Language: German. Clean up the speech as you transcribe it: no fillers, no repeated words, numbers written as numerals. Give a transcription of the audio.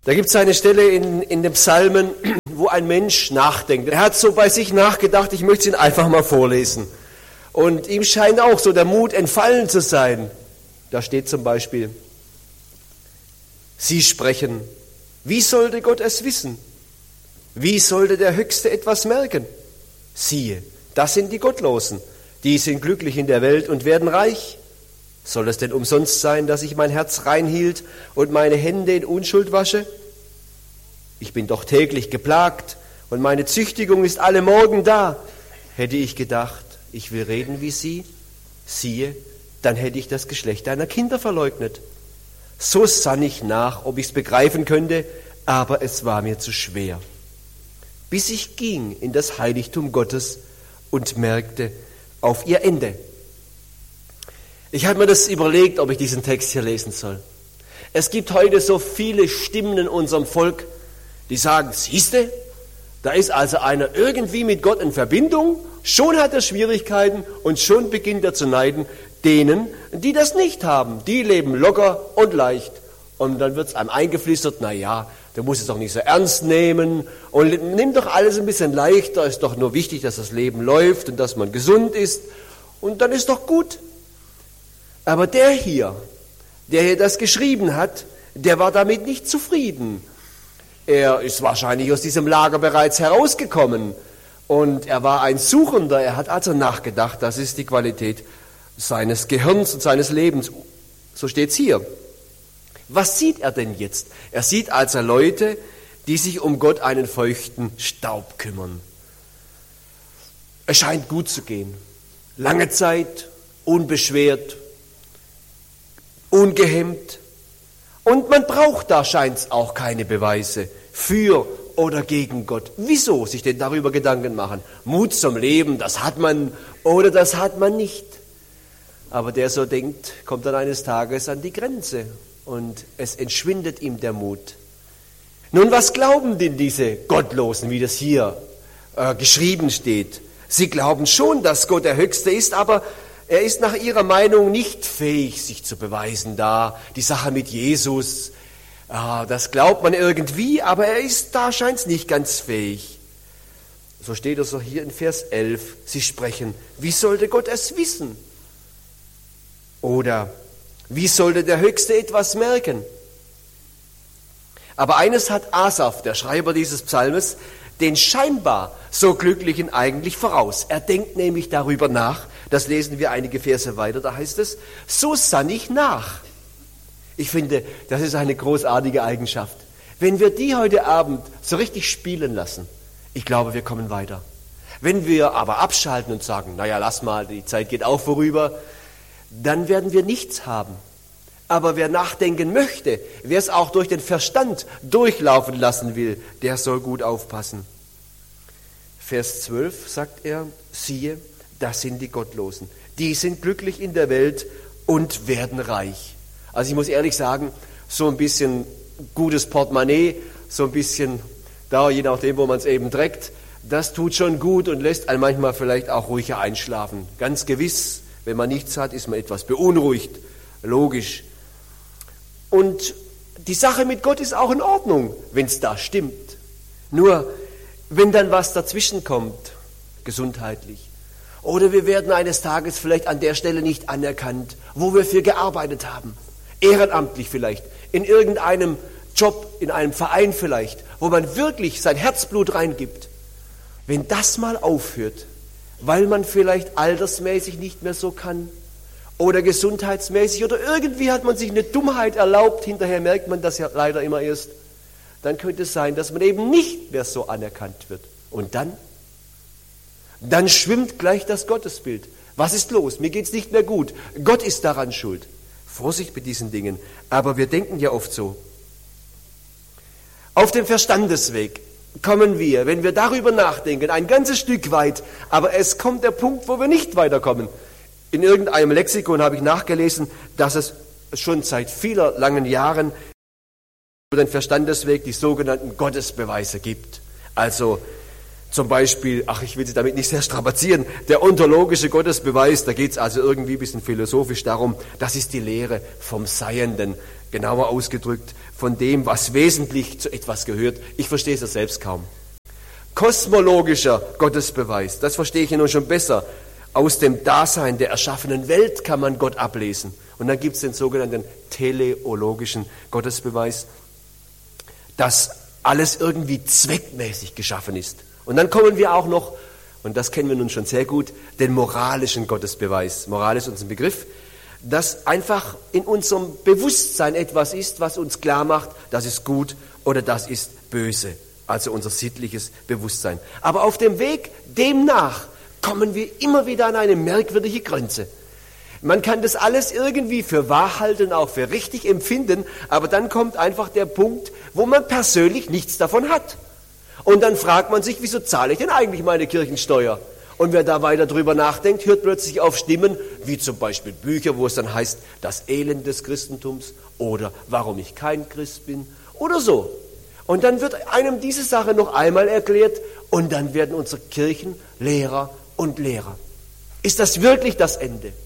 Da gibt es eine Stelle in den Psalmen, wo ein Mensch nachdenkt. Er hat so bei sich nachgedacht, ich möchte ihn einfach mal vorlesen. Und ihm scheint auch so der Mut entfallen zu sein. Da steht zum Beispiel: Sie sprechen, wie sollte Gott es wissen? Wie sollte der Höchste etwas merken? Siehe, das sind die Gottlosen, die sind glücklich in der Welt und werden reich. Soll es denn umsonst sein, dass ich mein Herz reinhielt und meine Hände in Unschuld wasche? Ich bin doch täglich geplagt und meine Züchtigung ist alle Morgen da. Hätte ich gedacht, ich will reden wie sie, siehe, dann hätte ich das Geschlecht deiner Kinder verleugnet. So sann ich nach, ob ich es begreifen könnte, aber es war mir zu schwer. Bis ich ging in das Heiligtum Gottes und merkte auf ihr Ende. Ich habe mir das überlegt, ob ich diesen Text hier lesen soll. Es gibt heute so viele Stimmen in unserem Volk, die sagen, siehste, da ist also einer irgendwie mit Gott in Verbindung, schon hat er Schwierigkeiten und schon beginnt er zu neiden. Denen, die das nicht haben, die leben locker und leicht. Und dann wird es einem eingeflüstert, na ja, du musst es doch nicht so ernst nehmen und nimm doch alles ein bisschen leichter, ist doch nur wichtig, dass das Leben läuft und dass man gesund ist und dann ist doch gut. Aber der hier das geschrieben hat, der war damit nicht zufrieden. Er ist wahrscheinlich aus diesem Lager bereits herausgekommen und er war ein Suchender, er hat also nachgedacht, das ist die Qualität seines Gehirns und seines Lebens. So steht's hier. Was sieht er denn jetzt? Er sieht also Leute, die sich um Gott einen feuchten Staub kümmern. Es scheint gut zu gehen. Lange Zeit, unbeschwert, ungehemmt. Und man braucht da scheint's auch keine Beweise für oder gegen Gott. Wieso sich denn darüber Gedanken machen? Mut zum Leben, das hat man oder das hat man nicht. Aber der so denkt, kommt dann eines Tages an die Grenze und es entschwindet ihm der Mut. Nun, was glauben denn diese Gottlosen, wie das hier geschrieben steht? Sie glauben schon, dass Gott der Höchste ist, aber er ist nach ihrer Meinung nicht fähig, sich zu beweisen da. Die Sache mit Jesus, das glaubt man irgendwie, aber er ist da, scheint es nicht ganz fähig. So steht es so hier in Vers 11. Sie sprechen, wie sollte Gott es wissen? Oder wie sollte der Höchste etwas merken? Aber eines hat Asaf, der Schreiber dieses Psalmes, den scheinbar so Glücklichen eigentlich voraus. Er denkt nämlich darüber nach, das lesen wir einige Verse weiter, da heißt es, so sann ich nach. Ich finde, das ist eine großartige Eigenschaft. Wenn wir die heute Abend so richtig spielen lassen, ich glaube, wir kommen weiter. Wenn wir aber abschalten und sagen, naja, lass mal, die Zeit geht auch vorüber, dann werden wir nichts haben. Aber wer nachdenken möchte, wer es auch durch den Verstand durchlaufen lassen will, der soll gut aufpassen. Vers 12 sagt er, siehe, das sind die Gottlosen. Die sind glücklich in der Welt und werden reich. Also ich muss ehrlich sagen, so ein bisschen gutes Portemonnaie, so ein bisschen da, je nachdem, wo man es eben trägt, das tut schon gut und lässt einen manchmal vielleicht auch ruhiger einschlafen. Ganz gewiss, wenn man nichts hat, ist man etwas beunruhigt, logisch. Und die Sache mit Gott ist auch in Ordnung, wenn es da stimmt. Nur, wenn dann was dazwischen kommt, gesundheitlich, oder wir werden eines Tages vielleicht an der Stelle nicht anerkannt, wo wir für gearbeitet haben, ehrenamtlich vielleicht, in irgendeinem Job, in einem Verein vielleicht, wo man wirklich sein Herzblut reingibt. Wenn das mal aufhört, weil man vielleicht altersmäßig nicht mehr so kann oder gesundheitsmäßig oder irgendwie hat man sich eine Dummheit erlaubt, hinterher merkt man das ja leider immer erst, dann könnte es sein, dass man eben nicht mehr so anerkannt wird. Und dann schwimmt gleich das Gottesbild. Was ist los? Mir geht es nicht mehr gut. Gott ist daran schuld. Vorsicht mit diesen Dingen. Aber wir denken ja oft so. Auf dem Verstandesweg kommen wir, wenn wir darüber nachdenken, ein ganzes Stück weit, aber es kommt der Punkt, wo wir nicht weiterkommen. In irgendeinem Lexikon habe ich nachgelesen, dass es schon seit vielen langen Jahren über den Verstandesweg die sogenannten Gottesbeweise gibt. Also Zum Beispiel, ich will Sie damit nicht sehr strapazieren, der ontologische Gottesbeweis, da geht es also irgendwie ein bisschen philosophisch darum, das ist die Lehre vom Seienden, genauer ausgedrückt, von dem, was wesentlich zu etwas gehört. Ich verstehe es ja selbst kaum. Kosmologischer Gottesbeweis, das verstehe ich ja nun schon besser. Aus dem Dasein der erschaffenen Welt kann man Gott ablesen. Und dann gibt es den sogenannten teleologischen Gottesbeweis, dass alles irgendwie zweckmäßig geschaffen ist. Und dann kommen wir auch noch, und das kennen wir nun schon sehr gut, den moralischen Gottesbeweis. Moral ist unser Begriff, dass einfach in unserem Bewusstsein etwas ist, was uns klar macht, das ist gut oder das ist böse. Also unser sittliches Bewusstsein. Aber auf dem Weg demnach kommen wir immer wieder an eine merkwürdige Grenze. Man kann das alles irgendwie für wahr halten, auch für richtig empfinden, aber dann kommt einfach der Punkt, wo man persönlich nichts davon hat. Und dann fragt man sich, wieso zahle ich denn eigentlich meine Kirchensteuer? Und wer da weiter drüber nachdenkt, hört plötzlich auf Stimmen, wie zum Beispiel Bücher, wo es dann heißt, das Elend des Christentums oder warum ich kein Christ bin oder so. Und dann wird einem diese Sache noch einmal erklärt und dann werden unsere Kirchen Lehrer und Lehrer. Ist das wirklich das Ende?